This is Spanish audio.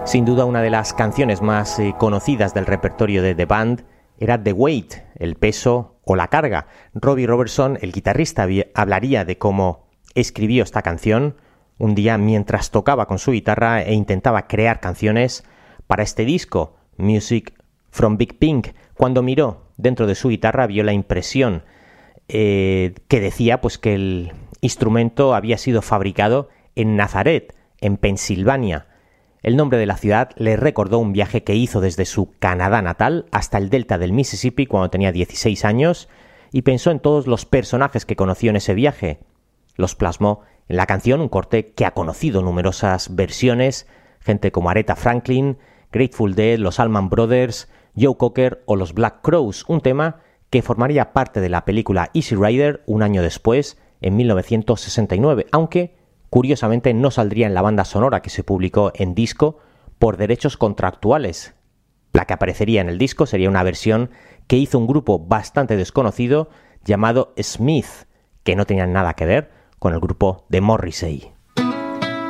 Sin duda una de las canciones más conocidas del repertorio de The Band era The Weight, el peso o la carga. Robbie Robertson, el guitarrista, hablaría de cómo escribió esta canción un día mientras tocaba con su guitarra e intentaba crear canciones para este disco, Music from Big Pink. Cuando miró dentro de su guitarra vio la impresión que decía pues que el instrumento había sido fabricado en Nazaret, en Pensilvania. El nombre de la ciudad le recordó un viaje que hizo desde su Canadá natal hasta el delta del Mississippi cuando tenía 16 años y pensó en todos los personajes que conoció en ese viaje. Los plasmó en la canción, un corte que ha conocido numerosas versiones, gente como Aretha Franklin, Grateful Dead, los Allman Brothers, Joe Cocker o los Black Crowes, un tema que formaría parte de la película Easy Rider un año después, en 1969, aunque curiosamente no saldría en la banda sonora que se publicó en disco por derechos contractuales. La que aparecería en el disco sería una versión que hizo un grupo bastante desconocido llamado Smith, que no tenía nada que ver con el grupo de Morrissey.